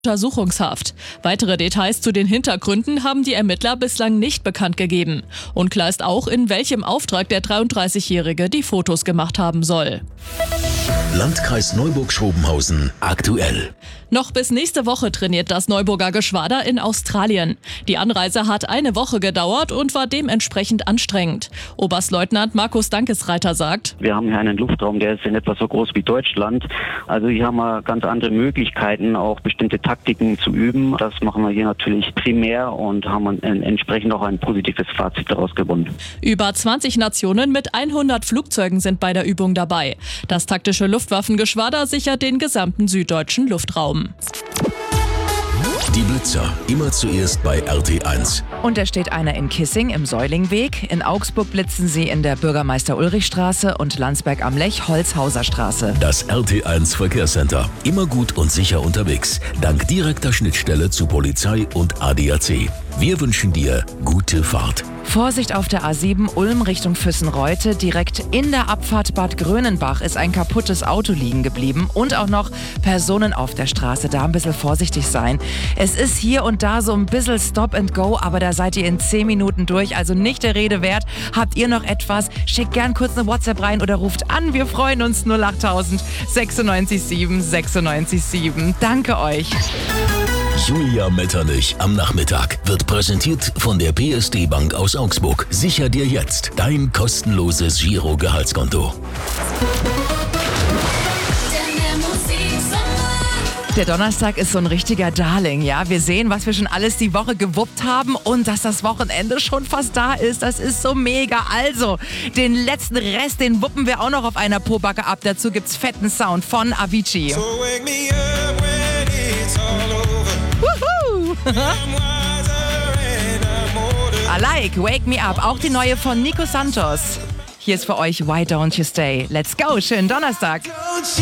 Untersuchungshaft. Weitere Details zu den Hintergründen haben die Ermittler bislang nicht bekannt gegeben. Unklar ist auch, in welchem Auftrag der 33-Jährige die Fotos gemacht haben soll. Landkreis Neuburg-Schrobenhausen aktuell. Noch bis nächste Woche trainiert das Neuburger Geschwader in Australien. Die Anreise hat eine Woche gedauert und war dementsprechend anstrengend. Oberstleutnant Markus Dankesreiter sagt: Wir haben hier einen Luftraum, der ist in etwa so groß wie Deutschland. Also hier haben wir ganz andere Möglichkeiten, auch bestimmte Taktiken zu üben. Das machen wir hier natürlich primär und haben entsprechend auch ein positives Fazit daraus gewonnen. Über 20 Nationen mit 100 Flugzeugen sind bei der Übung dabei. Das taktische Luftwaffengeschwader sichert den gesamten süddeutschen Luftraum. Die Blitzer, immer zuerst bei RT1. Und da steht einer in Kissing im Säulingweg. In Augsburg blitzen sie in der Bürgermeister-Ulrich-Straße und Landsberg am Lech, Holzhauser Straße. Das RT1 Verkehrscenter. Immer gut und sicher unterwegs. Dank direkter Schnittstelle zu Polizei und ADAC. Wir wünschen dir gute Fahrt. Vorsicht auf der A7 Ulm Richtung Füssenreute. Direkt in der Abfahrt Bad Grönenbach ist ein kaputtes Auto liegen geblieben und auch noch Personen auf der Straße. Da ein bisschen vorsichtig sein. Es ist hier und da so ein bisschen Stop and Go, aber da seid ihr in 10 Minuten durch, also nicht der Rede wert. Habt ihr noch etwas? Schickt gern kurz eine WhatsApp rein oder ruft an. Wir freuen uns. 08000 96 7 96 7. Danke euch. Julia Metternich am Nachmittag wird präsentiert von der PSD Bank aus Augsburg. Sicher dir jetzt dein kostenloses Giro-Gehaltskonto. Der Donnerstag ist so ein richtiger Darling, ja. Wir sehen, was wir schon alles die Woche gewuppt haben und dass das Wochenende schon fast da ist. Das ist so mega. Also, den letzten Rest, den wuppen wir auch noch auf einer Pobacke ab. Dazu gibt's fetten Sound von Avicii. So wake me up when it's all over. I like Wake Me Up, auch die neue von Nico Santos. Hier ist für euch Why Don't You Stay. Let's go, schönen Donnerstag.